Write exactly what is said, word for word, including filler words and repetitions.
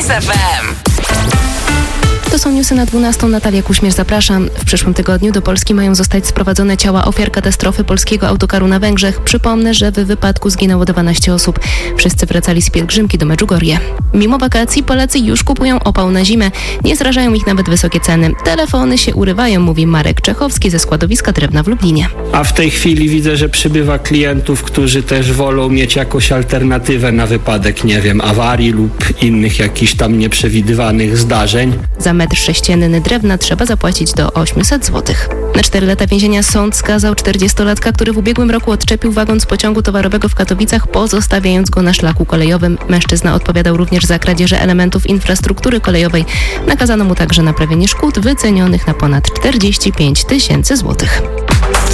Kiss F M. To są newsy na dwunastą. Natalia Kuśmierz, zapraszam. W przyszłym tygodniu do Polski mają zostać sprowadzone ciała ofiar katastrofy polskiego autokaru na Węgrzech. Przypomnę, że w wypadku zginęło dwanaście osób. Wszyscy wracali z pielgrzymki do Medjugorje. Mimo wakacji Polacy już kupują opał na zimę. Nie zrażają ich nawet wysokie ceny. Telefony się urywają, mówi Marek Czechowski ze składowiska drewna w Lublinie. A w tej chwili widzę, że przybywa klientów, którzy też wolą mieć jakąś alternatywę na wypadek, nie wiem, awarii lub innych jakichś tam nieprzewidywanych zdarzeń. Za metr sześcienny drewna trzeba zapłacić do osiemset złotych. Na cztery lata więzienia sąd skazał czterdziestolatka, który w ubiegłym roku odczepił wagon z pociągu towarowego w Katowicach, pozostawiając go na szlaku kolejowym. Mężczyzna odpowiadał również za kradzieże elementów infrastruktury kolejowej. Nakazano mu także naprawienie szkód wycenionych na ponad czterdzieści pięć tysięcy złotych.